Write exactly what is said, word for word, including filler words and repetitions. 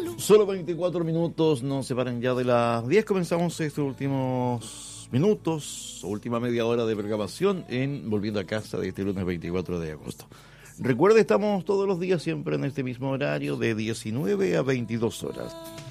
Solo veinticuatro minutos nos separan ya de las diez. Comenzamos estos últimos minutos, última media hora de programación en Volviendo a Casa de este lunes veinticuatro de agosto. Recuerde, estamos todos los días siempre en este mismo horario de diecinueve a veintidós horas.